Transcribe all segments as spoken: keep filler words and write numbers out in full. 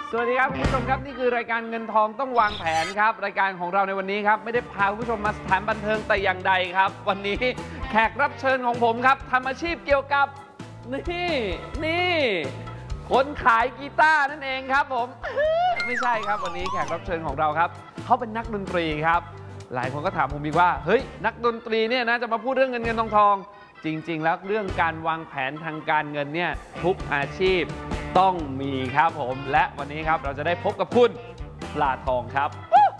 สวัสดีครับคุณผู้ชมครับนี่คือรายการเงินทองต้องวางแผนครับรายการของเราในวันนี้ครับไม่ได้พาคุณผู้ชมมาสถานบันเทิงแต่อย่างใดครับวันนี้แขกรับเชิญของผมครับทำอาชีพเกี่ยวกับนี่นี่คนขายกีตาร์นั่นเองครับผมไม่ใช่ครับวันนี้แขกรับเชิญของเราครับเขาเป็นนักดนตรีครับหลายคนก็ถามผมอีกว่าเฮ้ยนักดนตรีเนี่ยนะจะมาพูดเรื่องเงินเงินทองทองจริงๆแล้วเรื่องการวางแผนทางการเงินเนี่ยทุกอาชีพต้องมีครับผมและวันนี้ครับเราจะได้พบกับคุณปลาทองครับ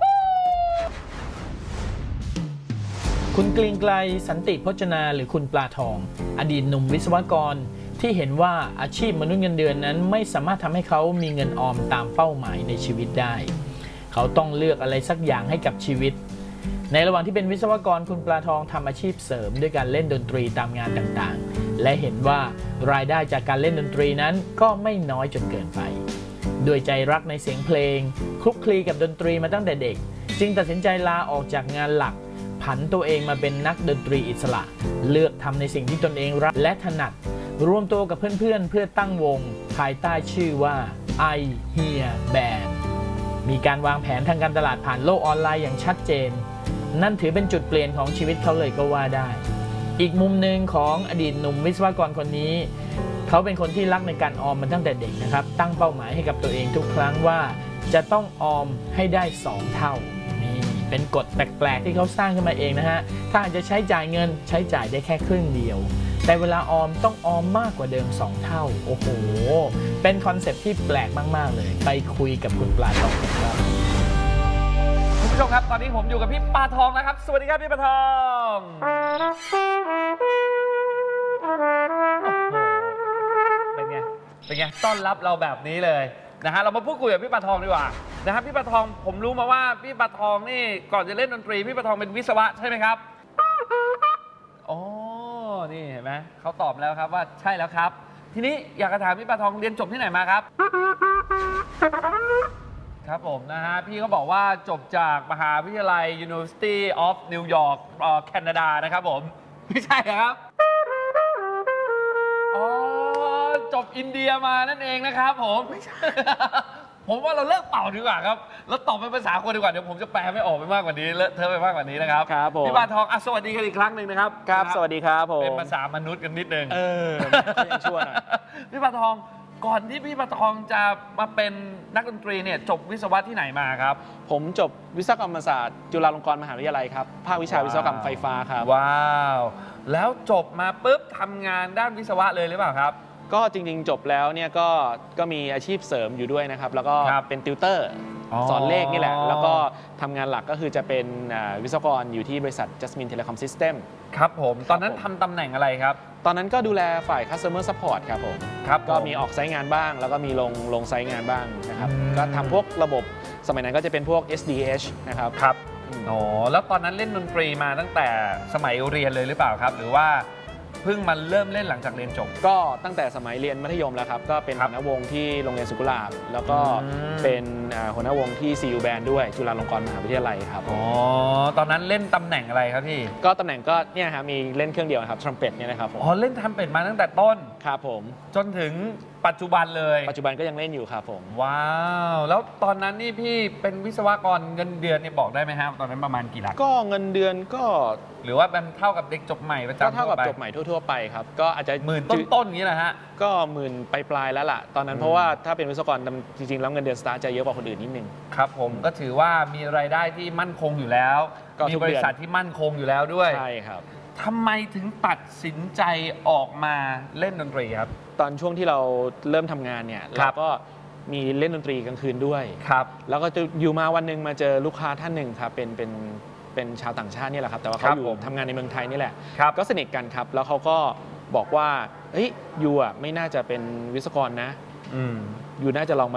คุณเกรียงไกรสันติพจนาหรือคุณปลาทองอดีตหนุ่มวิศวกรที่เห็นว่าอาชีพมนุษย์เงินเดือนนั้นไม่สามารถทำให้เขามีเงินออมตามเป้าหมายในชีวิตได้เขาต้องเลือกอะไรสักอย่างให้กับชีวิตในระหว่างที่เป็นวิศวกรคุณปลาทองทำอาชีพเสริมด้วยการเล่นดนตรีตามงานต่างๆและเห็นว่ารายได้จากการเล่นดนตรีนั้นก็ไม่น้อยจนเกินไปด้วยใจรักในเสียงเพลงคลุกคลีกับดนตรีมาตั้งแต่เด็กจึงตัดสินใจลาออกจากงานหลักผันตัวเองมาเป็นนักดนตรีอิสระเลือกทำในสิ่งที่ตนเองรักและถนัดรวมตัวกับเพื่อนๆเพื่อตั้งวงภายใต้ชื่อว่า I Hear Band มีการวางแผนทางการตลาดผ่านโลกออนไลน์อย่างชัดเจนนั่นถือเป็นจุดเปลี่ยนของชีวิตเขาเลยก็ว่าได้อีกมุมหนึ่งของอดีตหนุ่มวิศวกรคนนี้เขาเป็นคนที่รักในการออมมาตั้งแต่เด็กนะครับตั้งเป้าหมายให้กับตัวเองทุกครั้งว่าจะต้องออมให้ได้สองเท่านี่เป็นกฎแปลกๆที่เขาสร้างขึ้นมาเองนะฮะถ้าอาจจะใช้จ่ายเงินใช้จ่ายได้แค่ครึ่งเดียวแต่เวลาออมต้องออมมากกว่าเดิมสองเท่าโอ้โหเป็นคอนเซ็ปต์ที่แปลกมากๆเลยไปคุยกับคุณปลาทองครับคุณผู้ชมครับตอนนี้ผมอยู่กับพี่ปลาทองแล้วครับสวัสดีครับพี่ปลาทองเป็นไงเป็นไงต้อนรับเราแบบนี้เลยนะฮะเรามาพูดคุยกับพี่ปลาทองดีกว่านะฮะพี่ปลาทองผมรู้มาว่าพี่ปลาทองนี่ก่อนจะเล่นดนตรีพี่ปลาทองเป็นวิศวะใช่ไหมครับอ๋อนี่เห็นไหมเขาตอบแล้วครับว่าใช่แล้วครับทีนี้อยากจะถามพี่ปลาทองเรียนจบที่ไหนมาครับครับผมนะฮะพี่เขาบอกว่าจบจากมหาวิทยาลัย University of New York แคนาดานะครับผมไม่ใช่ครับอ๋อจบอินเดียมานั่นเองนะครับผมไม่ใช่ผมว่าเราเลิกเป่าดีกว่าครับแล้วตอบเป็นภาษาคนดีกว่าเดี๋ยวผมจะแปลไม่ออกไปมากกว่านี้เลอะเทอะไปมากกว่านี้นะครับครับผมพี่ปลาทองสวัสดีกันอีกครั้งหนึ่งนะครับครับสวัสดีครับผมเป็นภาษามนุษย์กันนิดนึงเออยังชั่วหน่อยพี่ปลาทองก่อนที่พี่ปลาทองจะมาเป็นนักดนตรีเนี่ยจบวิศวะที่ไหนมาครับผมจบวิศวกรรมศาสตร์จุฬาลงกรณ์มหาวิทยาลัยครับภาควิชาวิศวกรรมไฟฟ้าครับว้าวแล้วจบมาปุ๊บทำงานด้านวิศวะเลยหรือเปล่าครับก็จริงๆจบแล้วเนี่ยก็ก็มีอาชีพเสริมอยู่ด้วยนะครับแล้วก็เป็นติวเตอร์สอนเลขนี่แหละแล้วก็ทำงานหลักก็คือจะเป็นวิศวกรอยู่ที่บริษัท Jasmine Telecom System ครับผมตอนนั้นทำตำแหน่งอะไรครับตอนนั้นก็ดูแลฝ่าย Customer Support ครับผมครับก็มีออกไซต์งานบ้างแล้วก็มีลงลงไซต์งานบ้างนะครับก็ทำพวกระบบสมัยนั้นก็จะเป็นพวก เอส ดี เอช นะครับครับอ๋อแล้วตอนนั้นเล่นดนตรีมาตั้งแต่สมัยเรียนเลยหรือเปล่าครับหรือว่าเพิ่งมาเริ่มเล่นหลังจากเรียนจบก็ตั้งแต่สมัยเรียนมัธยมแล้วครับก็เป็นหัวหน้าวงที่โรงเรียนสุขุลาภแล้วก็เป็นหัวหน้าวงที่ ซี ยู Band ด้วยจุฬาลงกรณ์มหาวิทยาลัยครับอ๋อตอนนั้นเล่นตำแหน่งอะไรครับพี่ก็ตำแหน่งก็เนี่ยครับมีเล่นเครื่องเดียวครับทรัมเป็ตเนี่ยนะครับอ๋อเล่นทรัมเป็ตมาตั้งแต่ต้นครับผมจนถึงปัจจุบันเลยปัจจุบันก็ยังเล่นอยู่ครับผมว้าวแล้วตอนนั้นนี่พี่เป็นวิศวกรเงินเดือนเนี่ยบอกได้ไหมครับตอนนั้นประมาณกี่หลักก็เงินเดือนก็หรือว่าเป็นเท่ากับเด็กจบใหม่ประจำก็เท่ากับจบใหม่ทั่วๆไปครับก็อาจจะหมื่นต้นๆอย่างนี้แหละฮะก็หมื่นปลายๆแล้วล่ะตอนนั้นเพราะว่าถ้าเป็นวิศวกรจริงๆแล้วเงินเดือนสตาร์ทจะเยอะกว่าคนอื่นนิดนึงครับผมก็ถือว่ามีรายได้ที่มั่นคงอยู่แล้วมีบริษัทที่มั่นคงอยู่แล้วด้วยใช่ครับทำไมถึงตัดสินใจออกมาเล่นดนตรีครับตอนช่วงที่เราเริ่มทำงานเนี่ยเราก็มีเล่นดนตรีกลางคืนด้วยครับแล้วก็จะอยู่มาวันหนึ่งมาเจอลูกค้าท่านหนึ่งครับเป็นเป็นเป็นชาวต่างชาตินี่แหละครับแต่ว่าเขาอยู่ทำงานในเมืองไทยนี่แหละก็สนิทกันครับแล้วเขาก็บอกว่าเฮ้ยยูอ่ะไม่น่าจะเป็นวิศวกรนะยูน่าจะลองมา